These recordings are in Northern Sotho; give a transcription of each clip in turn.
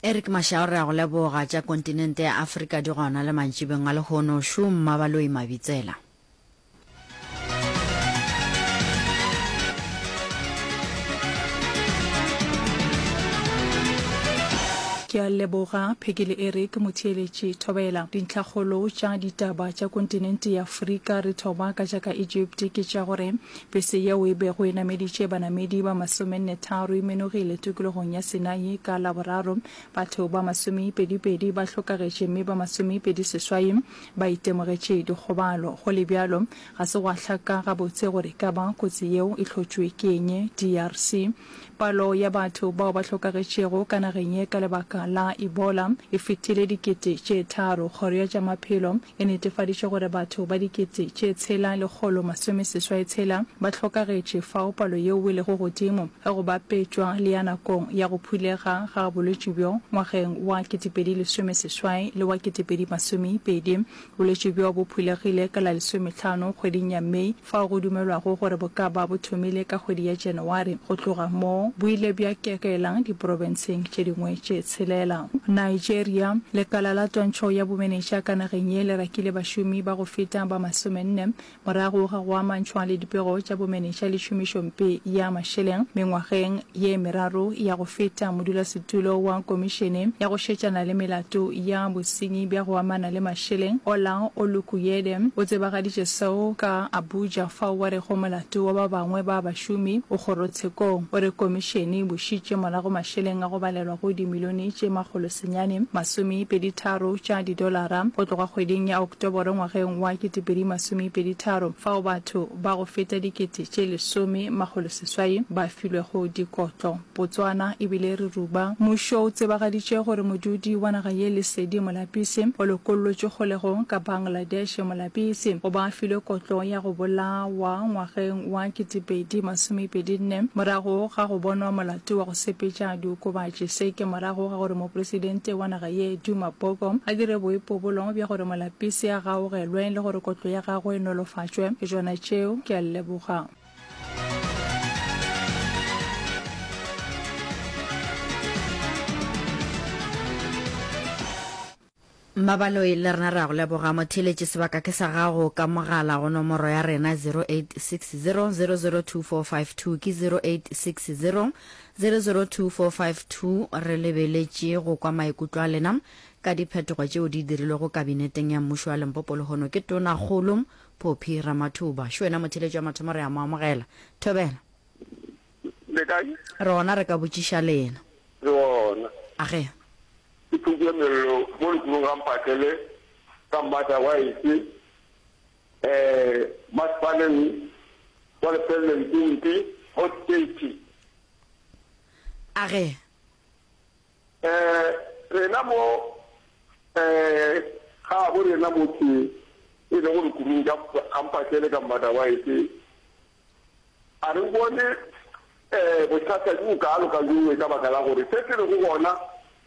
Eric Mashao re a go leboga tša kontinente ya Afrika di gona le mantšibeng a lehono šo mmabaloi mabitsela. Ke a leboga Phekile Eric Motheeletši Thobela. Dintlhakgolo tša ditaba tša kontinente ya Afrika re thoba ka tša ka Egypt ke tša gore bese yeo e bego e nameditše banamedi ba 43 menogile tikologong ya Sinai ka Laboraro. Batho ba 22 ba hlokagetše mme ba 28 ba itemogetše dikgobalo. Go le bjalo ga se go hlaka gabotse gore ka ba kotsi yeo e hlotšwe ke eng DRC. Palo ya batho bao ba hlokagetšego ka nageng ye ka lebaka la Ebola e fetile 3,000. Kgoro ya tša maphelo e netefaditše gore batho ba 6,160 ba hlokagetše fao palo yeo e lego godimo ge go bapetšwa le ya nakong ya go phulega ga bolwetši bjo ngwageng wa 2018 le wa 2020. Bolwetši bjo bo phulegile ka la 15 kgweding ya Mei fao go dumelwago gore bo ka ba bo thomile ka kgwedi ya January. Go tloga mo bo ile bja kekelang diprofenseng tše dingwe tše tshelela. Nigeria lekala la twantšho ya bomenetša ka nageng ye le rakile bašomi ba go feta ba 40 morago ga go amantšhwa le dipego tša bomenetša le šomišompe ya mašeleng mengwageng ye meraro ya go feta. Modulasetulo wa komišene ya go šetšana le melato ya bosenyi bja go amana le mašeleng Ola Olukuyede o tsebagaditše seo ka Abuja fao wa rego molato wa ba bangwe ba bašomi o kgorotshekong o re komišene bošitše morago mašeleng a go balelwa go dimilione tše 223 tša didolara go tloga kgweding ya Oktoboro ngwageng wa 2023 fao batho ba go feta 10,800 ba filwego dikotlo. Botswana e bile re ruba mmušo o tsebagaditše gore modudi wa naga ye Lesedi Molapisi o lokollotše kgolegong ka Bangladesh. Molapisi o ba filwe kotlo ya go bolawa ngwageng wa 2024 morago ga go bonwa molato wa go sepetša diokobatši. Se ke morago ga gore mopresidente wa naga ye Duma Boko a dire boipobolo bja gore Molapisi a gaogelwe le gore kotlo ya gagwe e nolofatšwe. Ke jona tšeo ke a leboga. Mmabaloi le rena re a go leboga. Motheeletši sebaka ke sa gago ka mogala go nomoro ya rena 0860002452 ke 0860002452. re lebeletše go kwa maikutlo a lena ka diphetogo tšeo di dirilwe go kabineteng ya mmušo wa Limpopo lehono ke Tonakgolo Phophi Ramathuba. Šwena motheeletši wa mathomo re a mo amogela. Thobela rona re ka botšiša lena age Itudia melo mol kunga mpatele kambata waiti maspalen wale pele ntinti hoteti age renamo khabo renamo ti ile mol kunga mpatele kambata waiti arungone botata yuka aluka yuwe kabakala gore tetele go bona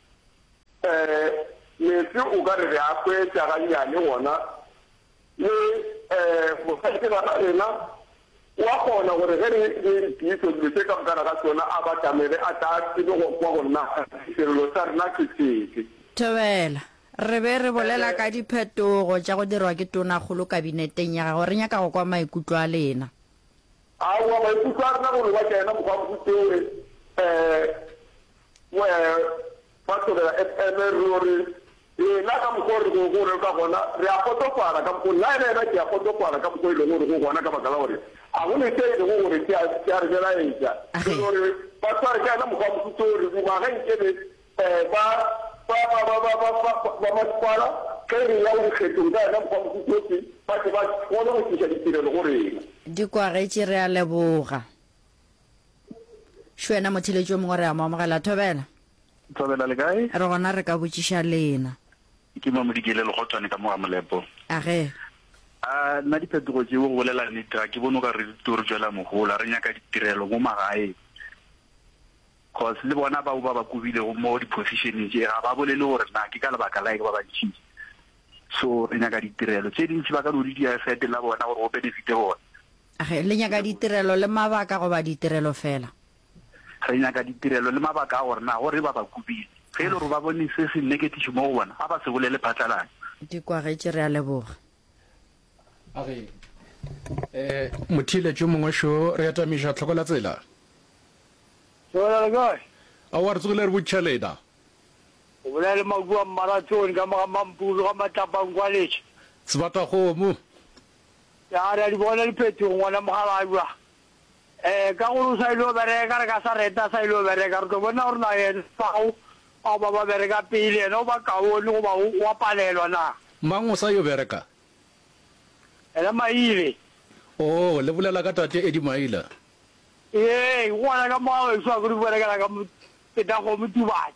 metsi o ka re a kwetša gannyane gona le mosadi ba rena wa kgona gore ge re diiso dilo tse ka mokana ka tsona a batamele a tla tsebe go kwa go nna selelo sa rena ke seke. Thobela re be re bolela ka diphetogo tša go dirwa ke Tonakgolo kabineteng ya gago re nyaka go kwa maikutlo a lena. Aowa maikutlo a rena gore ba kena mokgwa mokutore patore emerori la ka mokgore go gore ka gona re a kgotofala ka mokgore la ena ke a kgotofala ka mokgore le gore go gona ka bakala gore a go ne tse go gore ke a re bela etša gore ba tsare ka na mokgwa mokutore go ga nkele ba masepala ke re ya go kgetho ka na mokgwa mokutore ba se ba gona go tšea ditirelo gore di kwagetše re a leboga. Šwena motheeletši o mongwe re a mo amogela. Thobela le kae? Re gona re ka botšiša lena. Ke Mamodikele le Kgotswane ka mo Amolepo. Age nna diphetogo tšeo go bolela nnete ke bone ka re ditori tswela mogola re nyaka ditirelo mo magaeng cause le bona bao ba kubile mo di-positioneng tše ga ba bolele gore na ke ka lebaka la ba bantšhi so re nyaka ditirelo tše dintši ba ka no di diasete la bona gore go benefite bona. Age le nyaka ditirelo le mabaka go ba ditirelo fela. Re nyaka ditirelo le mabaka a gore na gore ba kubile ge e le gore ba bone se se negative mo go bona ga ba se bolele phatlalane di kwagetse re a leboga age mothile jo mongwe sho re atamisha tlhokola tsela Sola guy. a wa re tsogile re botšhalena O bolela magua marathon ka mampulu ka matapang kwaletse. sebata kgomo Ya re di bona le phetogo ngwana mogala ka go sa ilo bereka re ka sa reta sa ilo bereka re tlo bona gore na ene fao a ba bereka pele no ba kaone go ba wa palelwa na mang o sa yo bereka ela maile o le bolela ka tate Eddie Maila ngwana ka mo e sa go bereka ka peta go motubane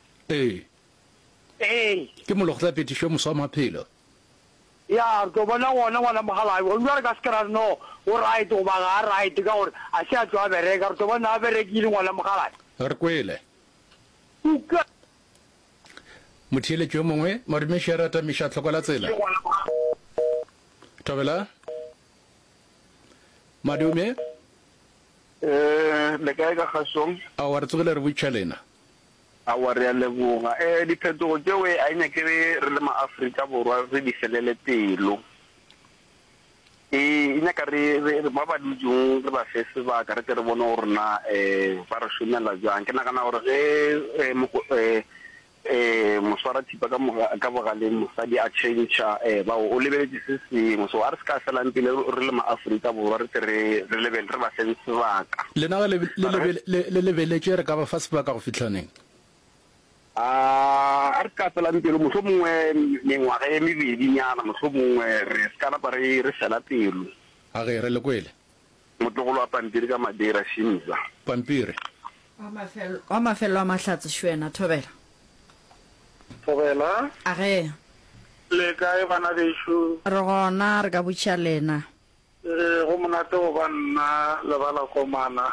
ke mologela petition mo sa maphelo ya re tlo bona ngwana mogala o nwa re ka skra no o right o ba ga right ka gore a se a tswa bereka re tlo bona a berekile ngwana mogala re kwele uka mothile jo mongwe madume she rata misha tlhokola tsela tobela madume le kae ka gasong a wa re tsogile re botšhalena a wa re a leboga diphetogo tseo a nyake re le maAfrika borwa re di felele pelo e nyaka re ba ba dijong re ba fe sebaka re ke re bone gore na ba re šomela jang ke nagana gore ge moswara thipa ka bogaleng mosadi a change ba o lebeletse se sengwe so a re se ka felang pele re le maAfrika borwa re re lebele re ba fe sebaka lena le lebeletse re ka ba fa sebaka go fitlhaneng a re ka felang pelo mohlomongwe mengwaga e mebedinyana mohlomongwe re se kana ba re fela pelo a ge re le kwele motlogolo wa pampiri ka madira shimza pampiri wa mafelo a mahlatse shwena thobela Tobela a ge le kae bana besho re gona re ka botšhalena go monate go ba nna le ba la komana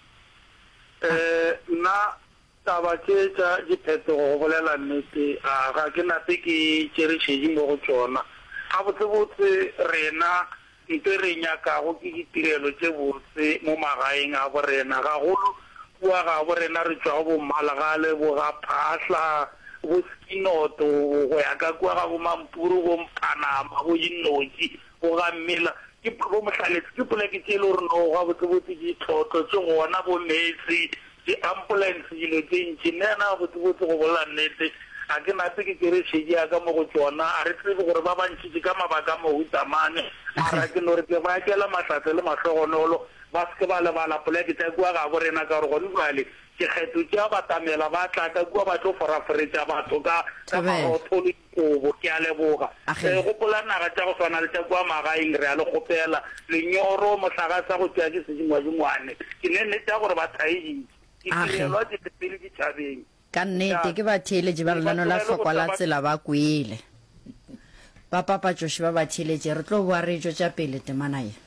nna taba tse tsa diphetogo go bolela nnete ga ke nape ke tšerešedi mo go tsona ga botsebotse rena nto re nyakago ke ditirelo tse botse mo magaeng a borena gagolo kua ga borena re tswa go bommalagale bo ga phahla go skinoto go ya ka kua ga bo mampuru go mphanama go dinotsi go ga mmela ke go motlhaletse ke poleke tse e le gore no ga botsebotse ditlhotlo tse gona bo metsi di-ambulance dilo tse ntši nena botsebotse go bolela nnete a ke nape ke kerešedi ya ka mo go tsona a re tsebe gore ba bantšhitše ka mabaka a mohutamane a ra ke no re ke ba kela mahlatse le mahlogonolo ba seke ba lebala poleke tsa kua ga borena ka gore gone jale dikgetho tša batamela ba tla ka kua ba tlo foraforetša batho ka marotho le dikobo ke a leboga gopola naga tša go swana le tša kua magaeng re a le kgopela lenyoro mohlaga sa go tšea ke sedingwadingwane ke ne nnete ya gore ba thaeditše ditirelwa dipele ditšhabeng ka nnete ke batheeletše ba relano la tlhokwa la tsela ba kwele ba papatšoši ba batheeletše re tlo boa re tšo tša pele temana ye